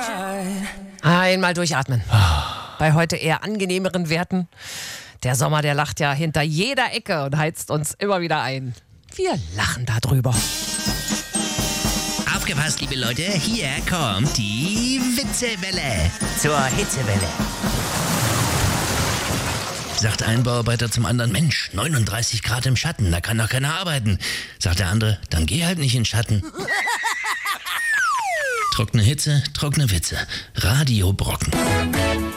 Einmal durchatmen. Bei heute eher angenehmeren Werten. Der Sommer, der lacht ja hinter jeder Ecke und heizt uns immer wieder ein. Wir lachen darüber. Aufgepasst, liebe Leute, hier kommt die Witzewelle zur Hitzewelle. Sagt ein Bauarbeiter zum anderen, Mensch, 39 Grad im Schatten, da kann doch keiner arbeiten. Sagt der andere, dann geh halt nicht in Schatten. Trockene Hitze, trockene Witze. Radio Brocken.